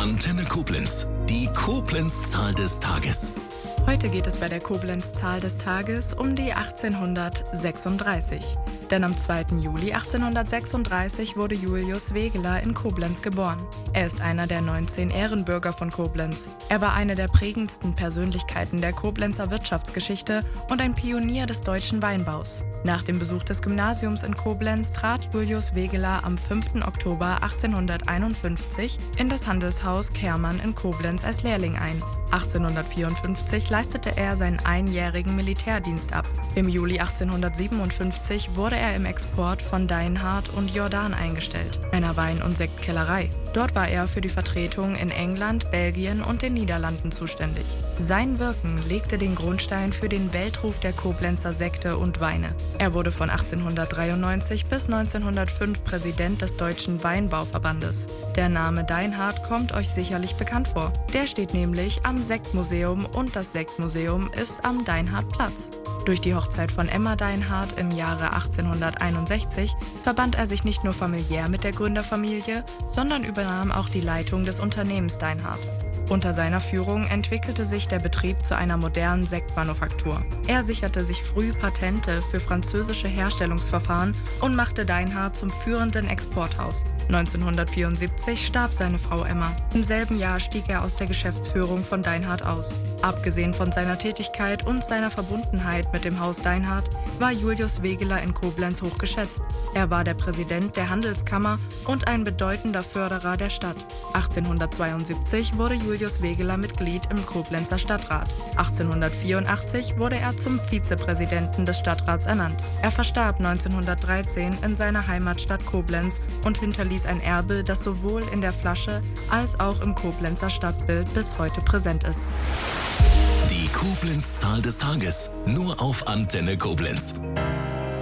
Antenne Koblenz, die Koblenz-Zahl des Tages. Heute geht es bei der Koblenz-Zahl des Tages um die 1836. Denn am 2. Juli 1836 wurde Julius Wegeler in Koblenz geboren. Er ist einer der 19 Ehrenbürger von Koblenz. Er war eine der prägendsten Persönlichkeiten der Koblenzer Wirtschaftsgeschichte und ein Pionier des deutschen Weinbaus. Nach dem Besuch des Gymnasiums in Koblenz trat Julius Wegeler am 5. Oktober 1851 in das Handelshaus Kehrmann in Koblenz als Lehrling ein. 1854 leistete er seinen einjährigen Militärdienst ab. Im Juli 1857 wurde er im Export von Deinhardt und Jordan eingestellt, einer Wein- und Sektkellerei. Dort war er für die Vertretung in England, Belgien und den Niederlanden zuständig. Sein Wirken legte den Grundstein für den Weltruf der Koblenzer Sekte und Weine. Er wurde von 1893 bis 1905 Präsident des Deutschen Weinbauverbandes. Der Name Deinhardt kommt euch sicherlich bekannt vor. Der steht nämlich am Sektmuseum und das Sektmuseum ist am Deinhardtplatz. Durch die Hochzeit von Emma Deinhardt im Jahre 1861 verband er sich nicht nur familiär mit der Gründerfamilie, sondern übernahm auch die Leitung des Unternehmens Deinhardt. Unter seiner Führung entwickelte sich der Betrieb zu einer modernen Sektmanufaktur. Er sicherte sich früh Patente für französische Herstellungsverfahren und machte Deinhardt zum führenden Exporthaus. 1974 starb seine Frau Emma. Im selben Jahr stieg er aus der Geschäftsführung von Deinhardt aus. Abgesehen von seiner Tätigkeit und seiner Verbundenheit mit dem Haus Deinhardt war Julius Wegeler in Koblenz hochgeschätzt. Er war der Präsident der Handelskammer und ein bedeutender Förderer der Stadt. 1872 wurde Julius Wegeler Mitglied im Koblenzer Stadtrat. 1884 wurde er zum Vizepräsidenten des Stadtrats ernannt. Er verstarb 1913 in seiner Heimatstadt Koblenz und hinterließ ein Erbe, das sowohl in der Flasche als auch im Koblenzer Stadtbild bis heute präsent ist. Die Koblenz-Zahl des Tages, nur auf Antenne Koblenz.